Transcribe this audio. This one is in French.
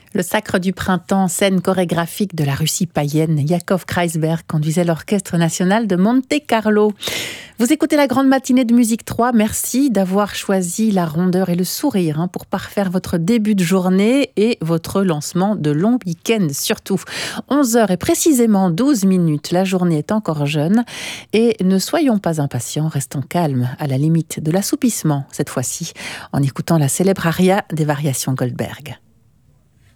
Le Sacre du Printemps, scène chorégraphique de la Russie païenne, Yakov Kreisberg conduisait l'Orchestre national de Monte-Carlo. Vous écoutez la grande matinée de Musique 3. Merci d'avoir choisi la rondeur et le sourire pour parfaire votre début de journée et votre lancement de long week-end surtout. 11h et précisément 12 minutes. La journée est encore jeune et ne soyons pas impatients, restons calmes à la limite de l'assoupissement cette fois-ci en écoutant la célèbre aria des variations Goldberg.